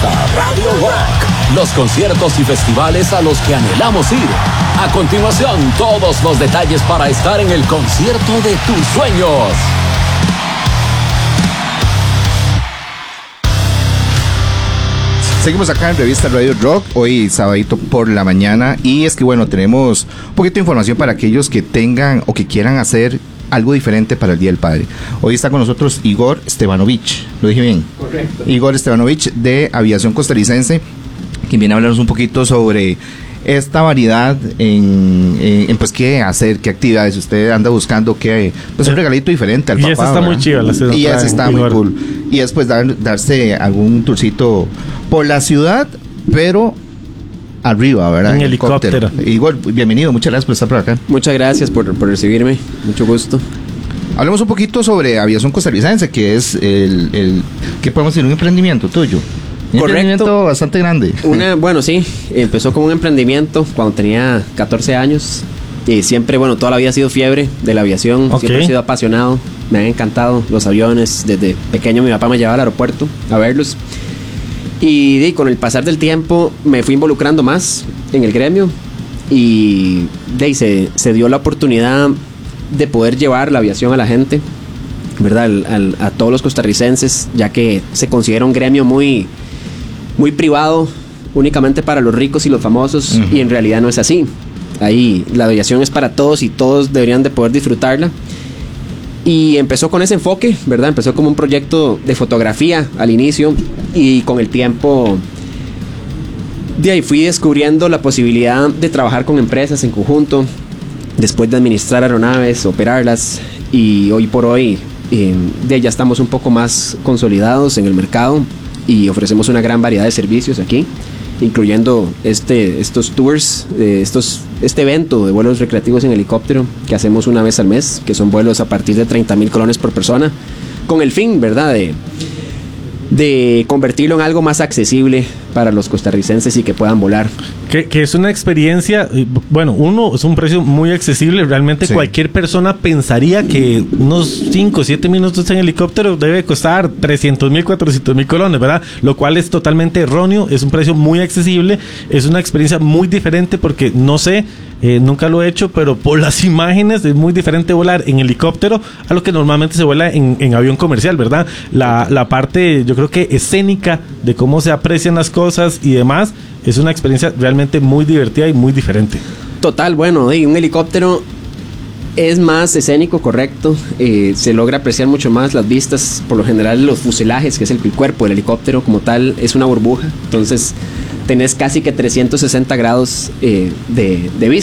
comienza Radio Rock, los conciertos y festivales a los que anhelamos ir. A continuación, todos los detalles para estar en el concierto de tus sueños. Seguimos acá en Revista Radio Rock, hoy sabadito por la mañana, y es que bueno, tenemos un poquito de información para aquellos que tengan o que quieran hacer algo diferente para el Día del Padre. Hoy está con nosotros Igor Stevanovich, ¿lo dije bien? Correcto. Igor Stevanovich de Aviación Costarricense, quien viene a hablarnos un poquito sobre esta variedad en pues qué hacer, qué actividades. Usted anda buscando que pues un regalito diferente al papá. Y esa está muy chiva, y esa está muy cool. Y después darse algún tourcito por la ciudad, pero arriba, ¿verdad? En helicóptero. Igual, bienvenido, muchas gracias por estar por acá. Muchas gracias por recibirme, mucho gusto. Hablemos un poquito sobre Aviación Costarricense, que es el ¿qué podemos decir? Un emprendimiento tuyo. Un emprendimiento bastante grande. Bueno, sí, empezó como un emprendimiento cuando tenía 14 años. Y siempre, bueno, toda la vida ha sido fiebre de la aviación. Okay. Siempre he sido apasionado. Me han encantado los aviones. Desde pequeño mi papá me llevaba al aeropuerto a verlos. Y con el pasar del tiempo me fui involucrando más en el gremio. Y se dio la oportunidad de poder llevar la aviación a la gente, ¿verdad? A todos los costarricenses, ya que se considera un gremio muy privado, únicamente para los ricos y los famosos. Uh-huh. Y en realidad no es así. Ahí la aviación es para todos y todos deberían de poder disfrutarla. Y empezó con ese enfoque, ¿verdad? Empezó como un proyecto de fotografía al inicio, y con el tiempo de ahí fui descubriendo la posibilidad de trabajar con empresas en conjunto, después de administrar aeronaves, operarlas, y hoy por hoy ya estamos un poco más consolidados en el mercado y ofrecemos una gran variedad de servicios aquí, incluyendo estos tours, este evento de vuelos recreativos en helicóptero que hacemos una vez al mes, que son vuelos a partir de 30,000 colones por persona, con el fin, ¿verdad?, de convertirlo en algo más accesible para los costarricenses y que puedan volar. Que es una experiencia, bueno, uno, es un precio muy accesible. Realmente sí. Cualquier persona pensaría que unos 5 o 7 minutos en helicóptero debe costar 300,000, 400,000 colones, ¿verdad? Lo cual es totalmente erróneo. Es un precio muy accesible. Es una experiencia muy diferente porque, no sé, nunca lo he hecho, pero por las imágenes es muy diferente volar en helicóptero a lo que normalmente se vuela en avión comercial, ¿verdad? La parte, yo creo que escénica de cómo se aprecian las cosas y demás, es una experiencia realmente muy divertida y muy diferente. Total, bueno, un helicóptero es más escénico, correcto. Se logra apreciar mucho más las vistas. Por lo general, los fuselajes, que es el cuerpo del helicóptero como tal, es una burbuja. Entonces tenés casi que 360 grados de